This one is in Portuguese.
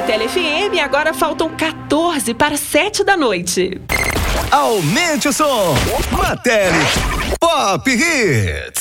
Tele FM, agora faltam 14 para 7 da noite. Aumente o som. Martele Pop Hits.